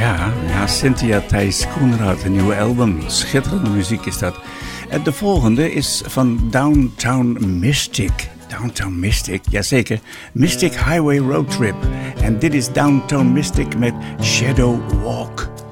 Ja, Cynthia Thijs Koenraad, een nieuwe album. Schitterende muziek is dat. De volgende is van Downtown Mystic. Downtown Mystic, jazeker. Mystic Highway Road Trip. En dit is Downtown Mystic met Shadow Walk.